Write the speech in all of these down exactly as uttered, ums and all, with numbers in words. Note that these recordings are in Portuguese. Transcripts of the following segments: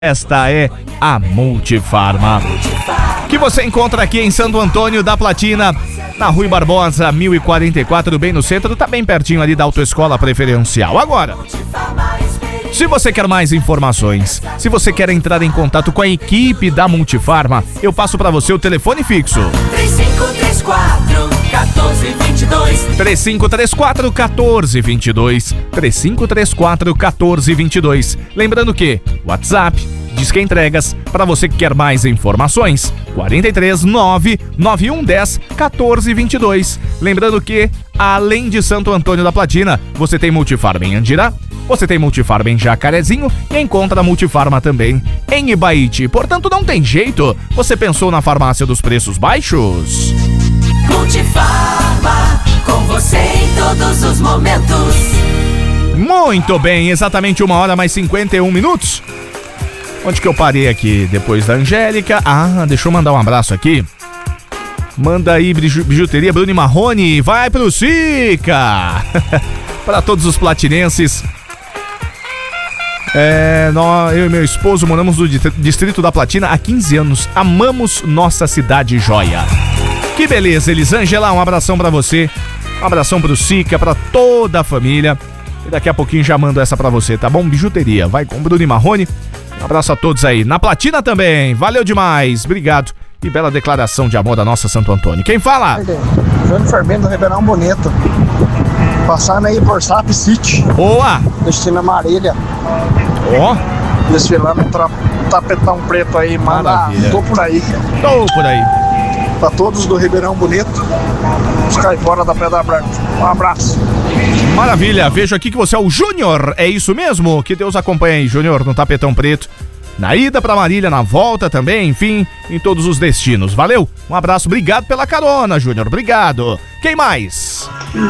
Esta é a Multifarma, que você encontra aqui em Santo Antônio da Platina, na Rui Barbosa, mil e quarenta e quatro, bem no centro, tá bem pertinho ali da Autoescola Preferencial. Agora, se você quer mais informações, se você quer entrar em contato com a equipe da Multifarma, eu passo para você o telefone fixo. três cinco três quatro, um quatro dois dois. três cinco três quatro, um quatro dois dois. três cinco três quatro, um quatro dois dois. Lembrando que WhatsApp, Disque Entregas, para você que quer mais informações, quatro três nove, nove um um zero, um quatro dois dois. Lembrando que, além de Santo Antônio da Platina, você tem Multifarma em Andirá, você tem Multifarma em Jacarezinho e encontra a Multifarma também em Ibaiti. Portanto, não tem jeito. Você pensou na farmácia dos preços baixos? Multifarma, com você em todos os momentos. Muito bem, exatamente uma hora mais cinquenta e um minutos. Onde que eu parei aqui? Depois da Angélica. Ah, deixa eu mandar um abraço aqui. Manda aí, biju- bijuteria Bruno Marrone. Vai pro Sica! Para todos os platinenses. É, nós, eu e meu esposo moramos no Distrito da Platina há quinze anos. Amamos nossa cidade joia. Que beleza, Elisângela. Um abração pra você. Um abração pro Sica, pra toda a família. E daqui a pouquinho já mando essa pra você, tá bom? Bijuteria. Vai com Bruno Marrone. Um abraço a todos aí. Na Platina também. Valeu demais. Obrigado. E bela declaração de amor da nossa Santo Antônio. Quem fala? Júnior Fermento do Ribeirão Bonito. Passando aí por Sap City. Boa! Destino Marília. Ó. Desfilando um tra- tapetão preto aí. Manda, Maravilha. tô por aí. Tô por aí. Pra todos do Ribeirão Bonito. Os caipora da Pedra Branca. Um abraço. Maravilha. Vejo aqui que você é o Júnior. É isso mesmo? Que Deus acompanhe aí, Júnior, no tapetão preto. Na ida pra Marília, na volta também, enfim, em todos os destinos. Valeu? Um abraço. Obrigado pela carona, Júnior. Obrigado. Quem mais?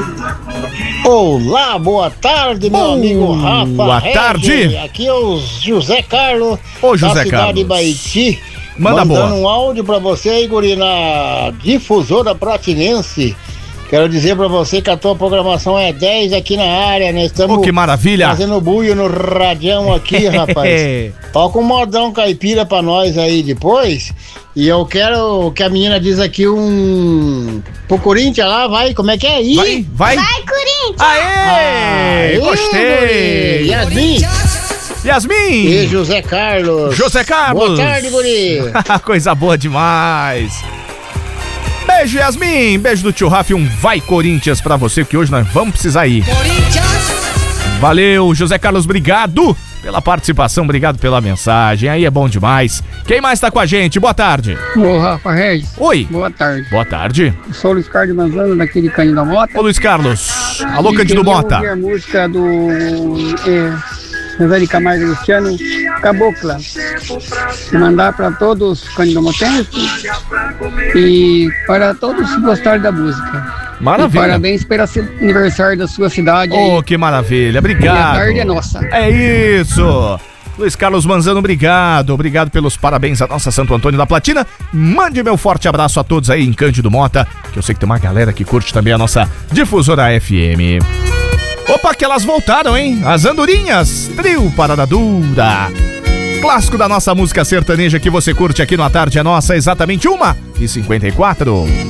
Olá, boa tarde, meu Boa amigo Rafa. Boa tarde. Regis. Aqui é o José Carlos, Ô, José da cidade Carlos. de Baiti. Manda mandando boa. um áudio pra você aí, guri, na difusora pratinense. Quero dizer pra você que a tua programação é dez aqui na área, né? Estamos Oh, que maravilha. fazendo buio no radião aqui, rapaz. Toca um modão caipira pra nós aí depois. E eu quero que a menina diz aqui um... Pro Corinthians lá, vai, como é que é aí? Vai, vai. Vai, Corinthians! Aê! Aê, Gostei. guri. Yasmin Yasmin. e José Carlos. José Carlos. Boa tarde, guri. Coisa boa demais. Beijo, Yasmin. Beijo do tio Rafa e um vai Corinthians pra você, que hoje nós vamos precisar ir. Valeu, José Carlos, obrigado pela participação, obrigado pela mensagem. Aí é bom demais. Quem mais tá com a gente? Boa tarde. Ô, Rafa Regis. Oi. Boa tarde. Boa tarde. Eu sou o Luiz Carlos Manzano, daqui de Cândido da Mota. Ô, Luiz Carlos. Alô, E Cândido queria Mota. ouvir a música do é, José de Camargo e Luciano, Cabocla. Mandar para todos os candidomotenses e para todos que gostaram da música. Maravilha. E parabéns pelo aniversário da sua cidade. Oh, aí. que maravilha. E a Obrigado. tarde é nossa. É isso. Luiz Carlos Manzano, obrigado. Obrigado pelos parabéns à nossa Santo Antônio da Platina. Mande meu forte abraço a todos aí em Cândido Mota, que eu sei que tem uma galera que curte também a nossa difusora F M. Opa, que elas voltaram, hein? As Andorinhas, trio Parada Dura. Clássico da nossa música sertaneja que você curte aqui no A Tarde é Nossa, exatamente uma e cinquenta e quatro.